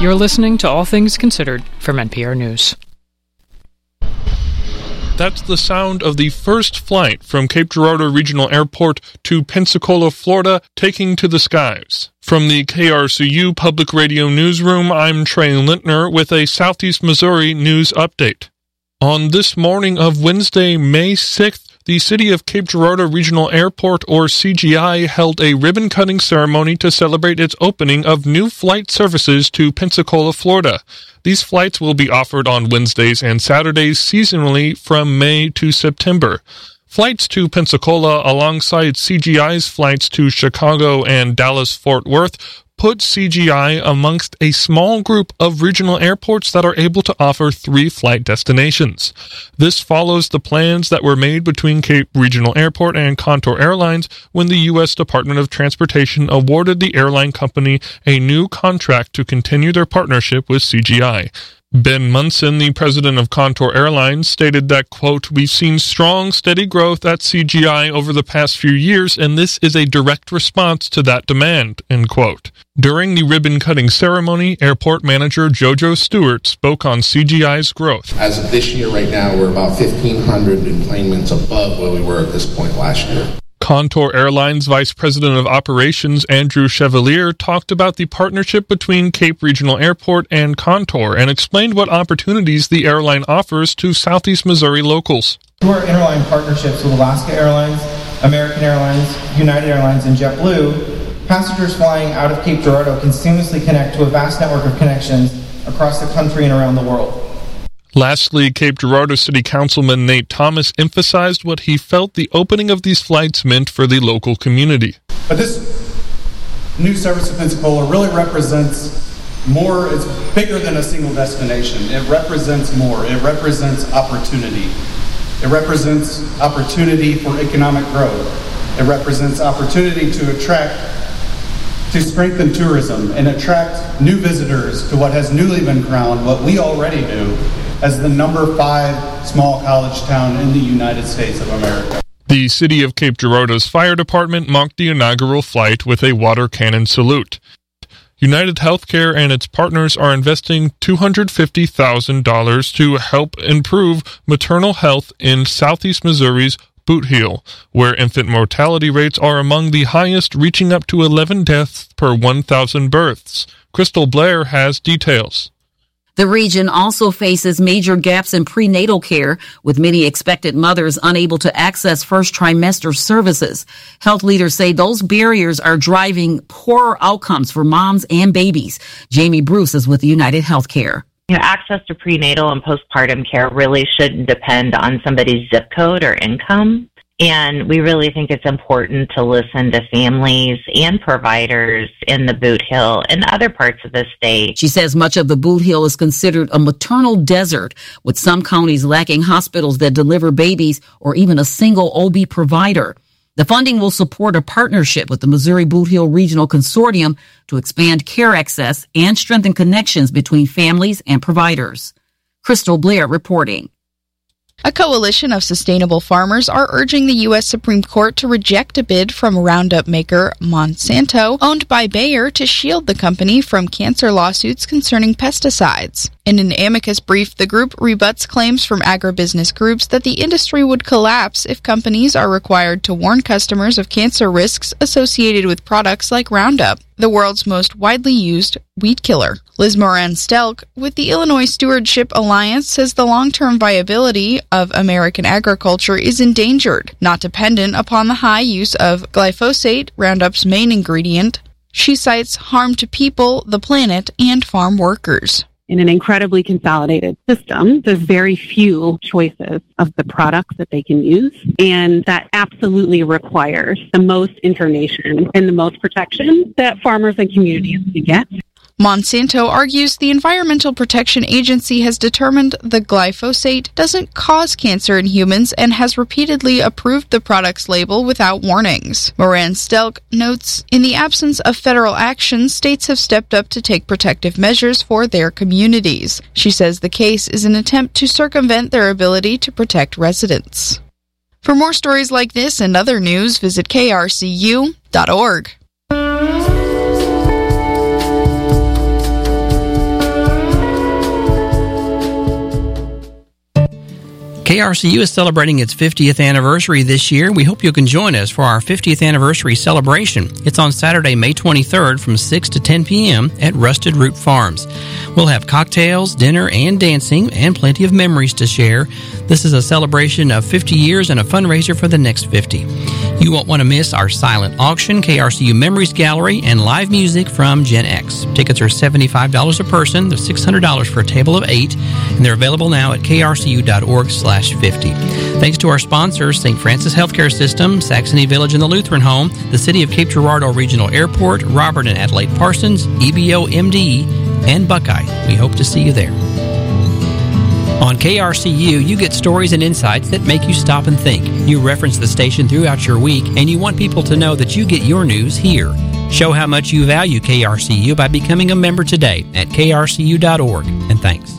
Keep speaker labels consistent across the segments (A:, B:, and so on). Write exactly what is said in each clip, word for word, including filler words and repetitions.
A: You're listening to All Things Considered from N P R News.
B: That's the sound of the first flight from Cape Girardeau Regional Airport to Pensacola, Florida, taking to the skies. From the K R C U Public Radio Newsroom, I'm Trey Lintner with a Southeast Missouri news update. On this morning of Wednesday, May sixth, the City of Cape Girardeau Regional Airport, or C G I, held a ribbon-cutting ceremony to celebrate its opening of new flight services to Pensacola, Florida. These flights will be offered on Wednesdays and Saturdays seasonally from May to September. Flights to Pensacola, alongside C G I's flights to Chicago and Dallas-Fort Worth, put C G I amongst a small group of regional airports that are able to offer three flight destinations. This follows the plans that were made between Cape Regional Airport and Contour Airlines when the U S Department of Transportation awarded the airline company a new contract to continue their partnership with C G I. Ben Munson, the president of Contour Airlines, stated that, quote, "We've seen strong, steady growth at C G I over the past few years, and this is a direct response to that demand," end quote. During the ribbon-cutting ceremony, airport manager Jojo Stewart spoke on C G I's growth.
C: As of this year, right now, we're about fifteen hundred enplanements above where we were at this point last year.
B: Contour Airlines Vice President of Operations Andrew Chevalier talked about the partnership between Cape Regional Airport and Contour and explained what opportunities the airline offers to Southeast Missouri locals.
D: Through our interline partnerships with Alaska Airlines, American Airlines, United Airlines, and JetBlue, passengers flying out of Cape Girardeau can seamlessly connect to a vast network of connections across the country and around the world.
B: Lastly, Cape Girardeau City Councilman Nate Thomas emphasized what he felt the opening of these flights meant for the local community.
E: But this new service to Pensacola really represents more. It's bigger than a single destination. It represents more. It represents opportunity. It represents opportunity for economic growth. It represents opportunity to attract, to strengthen tourism and attract new visitors to what has newly been crowned, what we already do, as the number five small college town in the United States of America.
B: The City of Cape Girardeau's fire department mocked the inaugural flight with a water cannon salute. United Healthcare and its partners are investing two hundred fifty thousand dollars to help improve maternal health in Southeast Missouri's Boot Heel, where infant mortality rates are among the highest, reaching up to eleven deaths per one thousand births. Crystal Blair has details.
F: The region also faces major gaps in prenatal care, with many expectant mothers unable to access first trimester services. Health leaders say those barriers are driving poorer outcomes for moms and babies. Jamie Bruce is with United Healthcare.
G: You know, access to prenatal and postpartum care really shouldn't depend on somebody's zip code or income. And we really think it's important to listen to families and providers in the Boot Heel and other parts of the state.
F: She says much of the Boot Heel is considered a maternal desert, with some counties lacking hospitals that deliver babies or even a single O B provider. The funding will support a partnership with the Missouri Boot Heel Regional Consortium to expand care access and strengthen connections between families and providers. Crystal Blair reporting.
H: A coalition of sustainable farmers are urging the U S Supreme Court to reject a bid from Roundup maker Monsanto, owned by Bayer, to shield the company from cancer lawsuits concerning pesticides. In an amicus brief, the group rebuts claims from agribusiness groups that the industry would collapse if companies are required to warn customers of cancer risks associated with products like Roundup, the world's most widely used weed killer. Liz Moran-Stelk with the Illinois Stewardship Alliance says the long-term viability of American agriculture is endangered, not dependent upon the high use of glyphosate, Roundup's main ingredient. She cites harm to people, the planet, and farm workers.
I: In an incredibly consolidated system, there's very few choices of the products that they can use, and that absolutely requires the most information and the most protection that farmers and communities can get.
H: Monsanto argues the Environmental Protection Agency has determined the glyphosate doesn't cause cancer in humans and has repeatedly approved the product's label without warnings. Moran-Stelk notes, in the absence of federal action, states have stepped up to take protective measures for their communities. She says the case is an attempt to circumvent their ability to protect residents. For more stories like this and other news, visit K R C U dot org.
J: K R C U is celebrating its fiftieth anniversary this year. We hope you can join us for our fiftieth anniversary celebration. It's on Saturday, May twenty-third from six to ten p.m. at Rusted Root Farms. We'll have cocktails, dinner, and dancing, and plenty of memories to share. This is a celebration of fifty years and a fundraiser for the next fifty. You won't want to miss our silent auction, K R C U Memories Gallery, and live music from Gen X. Tickets are seventy-five dollars a person. They're six hundred dollars for a table of eight, and they're available now at k r c u dot org slash fifty. Thanks to our sponsors, Saint Francis Healthcare System, Saxony Village and the Lutheran Home, the City of Cape Girardeau Regional Airport, Robert and Adelaide Parsons, E B O M D E, and Buckeye. We hope to see you there. On K R C U, you get stories and insights that make you stop and think. You reference the station throughout your week, and you want people to know that you get your news here. Show how much you value K R C U by becoming a member today at k r c u dot org. And thanks.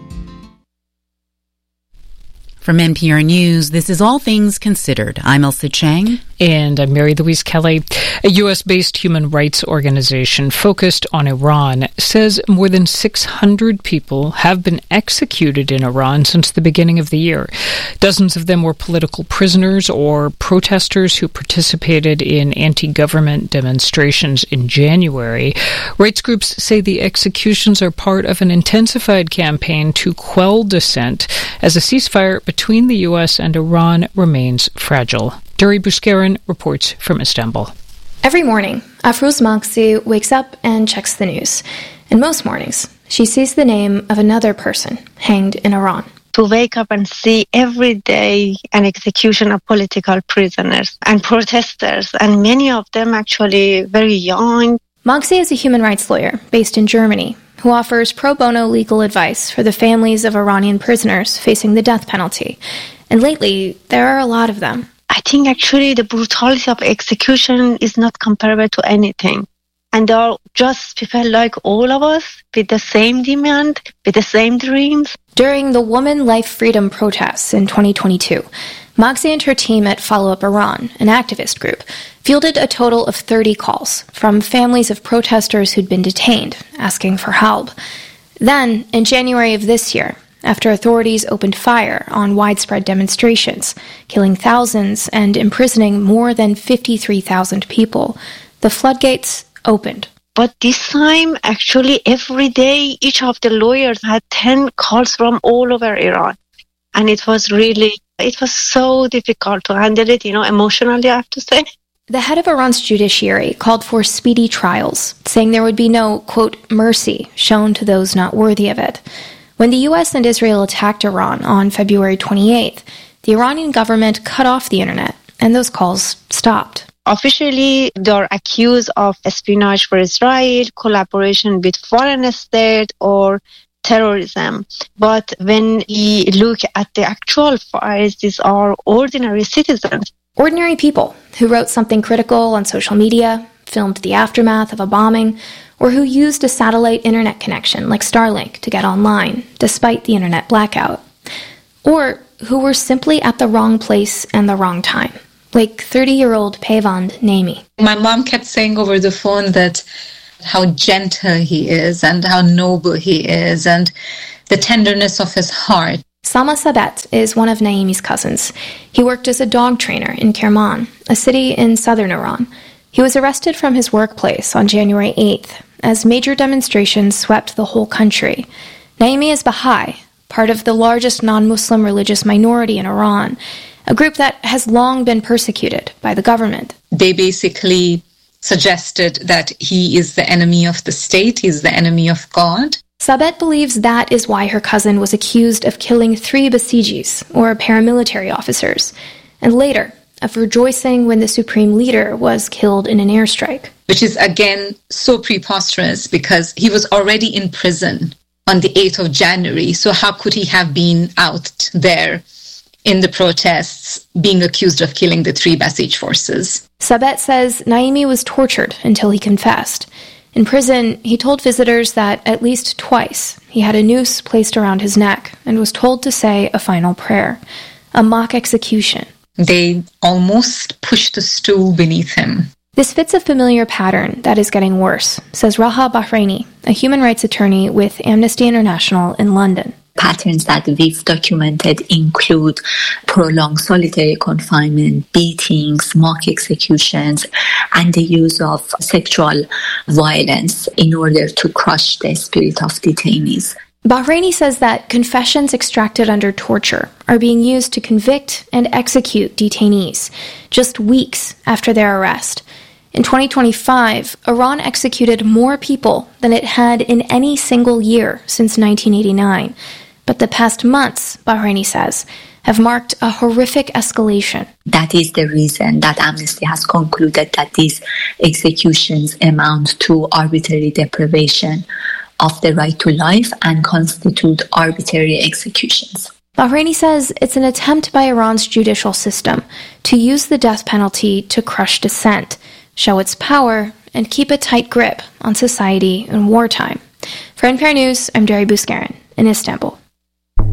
F: From N P R News, this is All Things Considered. I'm Elsa Chang.
A: And I'm Mary Louise Kelly. A U S-based human rights organization focused on Iran says more than six hundred people have been executed in Iran since the beginning of the year. Dozens of them were political prisoners or protesters who participated in anti-government demonstrations in January. Rights groups say the executions are part of an intensified campaign to quell dissent as a ceasefire between the U S and Iran remains fragile. Duri Buskarin reports from Istanbul.
K: Every morning, Afrouz Maksi wakes up and checks the news. And most mornings, she sees the name of another person hanged in Iran.
L: To wake up and see every day an execution of political prisoners and protesters, and many of them actually very young.
K: Maksi is a human rights lawyer based in Germany who offers pro bono legal advice for the families of Iranian prisoners facing the death penalty. And lately, there are a lot of them.
L: I think actually the brutality of execution is not comparable to anything. And they are just people like all of us with the same demand, with the same dreams.
K: During the Woman Life Freedom protests in twenty twenty-two, Maksi and her team at Follow Up Iran, an activist group, fielded a total of thirty calls from families of protesters who'd been detained, asking for help. Then, in January of this year, after authorities opened fire on widespread demonstrations, killing thousands and imprisoning more than fifty-three thousand people, the floodgates opened.
L: But this time, actually, every day, each of the lawyers had ten calls from all over Iran. And it was really, it was so difficult to handle it, you know, emotionally, I have to say.
K: The head of Iran's judiciary called for speedy trials, saying there would be no, quote, mercy shown to those not worthy of it. When the U S and Israel attacked Iran on February twenty-eighth, the Iranian government cut off the internet, and those calls stopped.
L: Officially, they are accused of espionage for Israel, collaboration with foreign state, or terrorism. But when we look at the actual files, these are ordinary citizens.
K: Ordinary people who wrote something critical on social media, filmed the aftermath of a bombing, or who used a satellite internet connection like Starlink to get online, despite the internet blackout. Or who were simply at the wrong place and the wrong time, like thirty-year-old Peyvand Naimi.
M: My mom kept saying over the phone that how gentle he is and how noble he is and the tenderness of his heart.
K: Sama Sabet is one of Naimi's cousins. He worked as a dog trainer in Kerman, a city in southern Iran. He was arrested from his workplace on January eighth as major demonstrations swept the whole country. Naimi is Baha'i, part of the largest non-Muslim religious minority in Iran, a group that has long been persecuted by the government.
M: They basically suggested that he is the enemy of the state, he's the enemy of God.
K: Sabet believes that is why her cousin was accused of killing three Basijis, or paramilitary officers, and later of rejoicing when the supreme leader was killed in an airstrike.
M: Which is, again, so preposterous because he was already in prison on the eighth of January, so how could he have been out there in the protests being accused of killing the three Basij forces?
K: Sabet says Naimi was tortured until he confessed. In prison, he told visitors that at least twice he had a noose placed around his neck and was told to say a final prayer, a mock execution.
M: They almost pushed a stool beneath him.
K: This fits a familiar pattern that is getting worse, says Raha Bahraini, a human rights attorney with Amnesty International in London.
N: Patterns that we've documented include prolonged solitary confinement, beatings, mock executions, and the use of sexual violence in order to crush the spirit of detainees.
K: Bahraini says that confessions extracted under torture are being used to convict and execute detainees just weeks after their arrest. In twenty twenty-five, Iran executed more people than it had in any single year since nineteen eighty-nine. But the past months, Bahraini says, have marked a horrific escalation.
N: That is the reason that Amnesty has concluded that these executions amount to arbitrary deprivation of the right to life and constitute arbitrary executions.
K: Bahraini says it's an attempt by Iran's judicial system to use the death penalty to crush dissent, show its power, and keep a tight grip on society in wartime. For N P R News, I'm Dari Bouskaran in Istanbul.